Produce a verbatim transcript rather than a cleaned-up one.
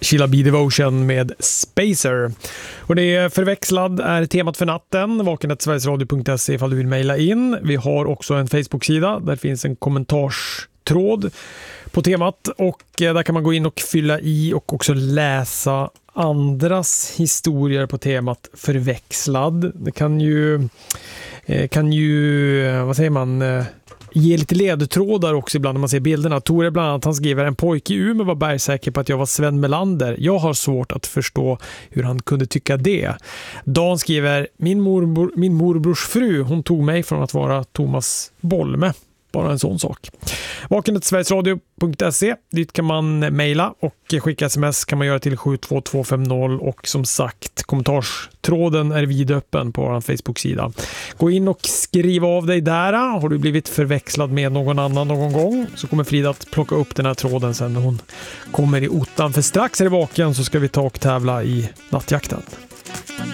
Sheila B. Devotion med Spacer. Och det är förväxlad är temat för natten. vakenet sveriges radio punkt se ifall du vill mejla in. Vi har också en Facebook-sida. Där finns en kommentarstråd på temat. Och där kan man gå in och fylla i och också läsa andras historier på temat förväxlad. Det kan ju, kan ju vad säger man... ge lite ledtrådar också ibland när man ser bilderna. Tore bland annat, han skriver: en pojke i Umeå var bergsäker på att jag var Sven Melander. Jag har svårt att förstå hur han kunde tycka det. Dan skriver: min, morbror, min morbrors fru, hon tog mig från att vara Thomas Bolme. Bara en sån sak. vakenet sveriges radio punkt se. Dit kan man mejla och skicka sms kan man göra till sju två två fem noll, och som sagt, kommentarstråden är vidöppen på vår Facebook-sida. Gå in och skriv av dig där. Har du blivit förväxlad med någon annan någon gång, så kommer Frida att plocka upp den här tråden sen när hon kommer i ottan. För strax är det vaken så ska vi ta och tävla i nattjakten.